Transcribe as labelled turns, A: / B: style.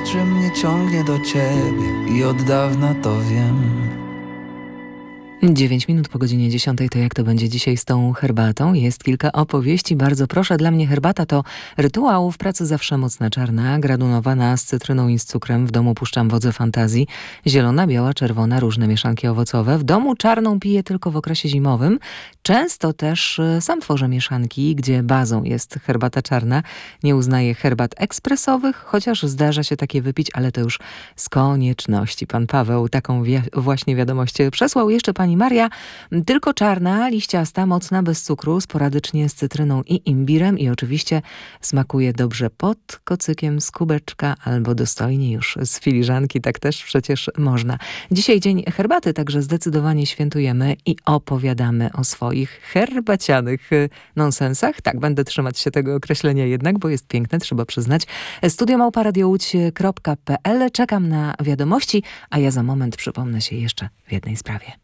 A: czym mnie ciągnie do ciebie i od dawna to wiem.
B: 9 minut po godzinie 10. To jak to będzie dzisiaj z tą herbatą? Jest kilka opowieści. Bardzo proszę. Dla mnie herbata to rytuał. W pracy zawsze mocna czarna, gradunowana z cytryną i z cukrem. W domu puszczam wodze fantazji. Zielona, biała, czerwona, różne mieszanki owocowe. W domu czarną piję tylko w okresie zimowym. Często też sam tworzę mieszanki, gdzie bazą jest herbata czarna. Nie uznaję herbat ekspresowych, chociaż zdarza się takie wypić, ale to już z konieczności. Pan Paweł taką właśnie wiadomość przesłał. Jeszcze pani Maria, tylko czarna, liściasta, mocna, bez cukru, sporadycznie z cytryną i imbirem i oczywiście smakuje dobrze pod kocykiem z kubeczka albo dostojnie już z filiżanki, tak też przecież można. Dzisiaj dzień herbaty, także zdecydowanie świętujemy i opowiadamy o swoich herbacianych nonsensach. Tak, będę trzymać się tego określenia jednak, bo jest piękne, trzeba przyznać. studio@radiołódź.pl. Czekam na wiadomości, a ja za moment przypomnę się jeszcze w jednej sprawie.